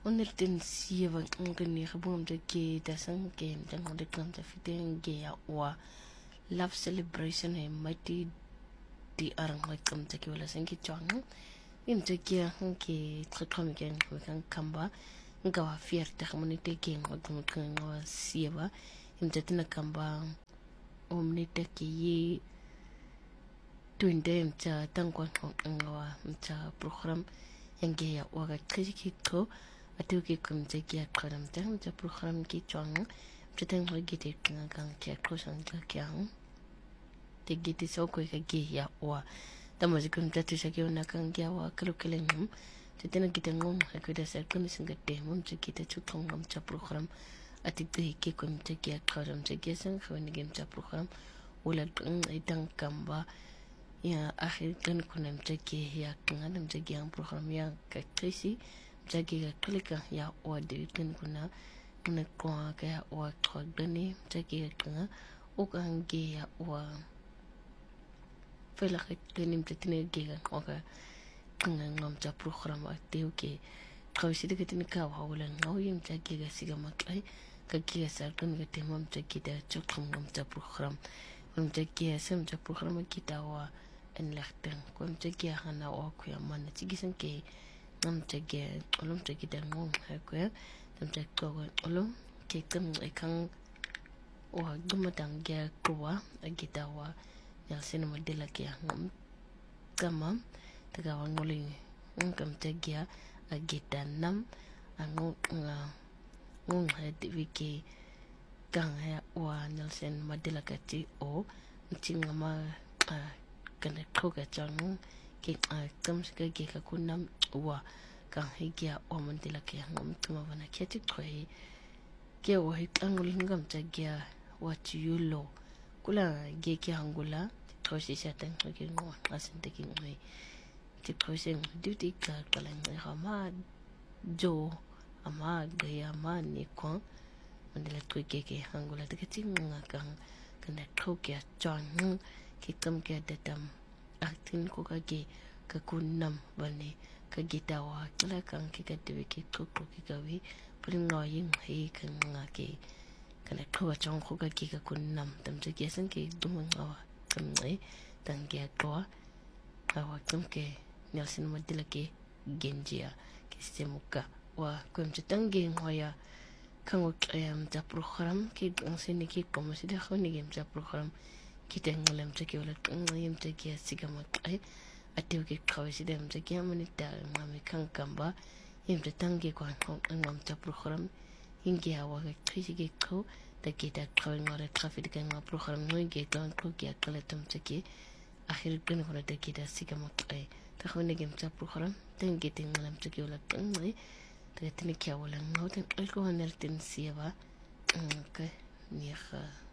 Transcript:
107 ngani gabom de ke da san ke dan de kan da fiten ge ya wa love celebration e mati di arang wa kam ta ke wala san ki chang im te ke ke tkhom ke ko kan kamba nga wa fier ta khamni te ke ngo dum kan wa sieva im te na kamba omni te ke yi tuinde mta tangwa ngwa mta program yange ya wa ga kiki ko atu ki kum te ki akram te mta program ki chang mta ngo gi te kan ke ko san ta kyang te gi te so ko ka gi ya wa ta mo kum ta tu sa ki na kan ya wa klo kele ngum te te na gi te ngum ko da sa kun singa te mum te ki te chu thong ngam cha program ati te ki kum te ki akram te ki san ko ni gem cha program wala itang kamba ya akhir kan kuna mtaki ya kangana mtaki yang program ya kakrisi mtaki ya klika ya wadi kan kuna kwa kaya wa kagani mtaki ya kanga ukangi ya wa fela kani mtatine giga kwa kanga ngamta program ati uke kawisi dikatini kawa wala ngawi mtaki ya siga maklai kakiya sarkan katema mtaki da chokam ngamta program mtaki ya semta program kita wa en lachten ko mtegi hana o ko yamana tigisan ke mtegi olum tegi da ngom ha ko mtegi ko olum ke tam e kan o dumatang ge kwa agita wa ya sene modela ke ngom kama taga wa ngoli ngam tegi agita nam ango ngom ha divike kan ha wa Nelson Mandela kati o mtingama kana koga chang ke kam ska ke ka kunam wa kan higia o Mandela ke ngam tuma bana ke ti khoi ke o hi angul ngam ta gya what you lo kula ge ke angula to si sa tan ke ngo asin te ki ngai ti khosen duty ka kala ngai ma jo ama ga ya ma ni ko Mandela to ke angula te ti nga kan kana koga chang ki kam ke datam aktin ko kage ka kunnam bane ka gitawa kala kan ki ka dewe ki ko ki ka wi prin no yin he kan nga ke kana ko chang ko ka ki ka kunnam tam je ke san ke dum ngawa kam ngai tan ke to awa kam ke Nelson Mandela ke genjia ke semuka wa kum je tangi ngoya kan o ta program ki ang sini ki como si de khoni gem ta program kita ngalam take wala ngayam take siga makai ate ke khawisi dem take amani ta ngami kan kamba yim te tangi ko ngam ta program hingi hawa ke krisi ke ko ta kita khaw ngore traffic kan ngam program no ge ton ko ke kala tam take akhir kan ko ta kita siga makai ta khawni gem ta program tangi te ngalam take wala ngai ta tini kya wala ngau ta ko hanel tin siwa ka ni kha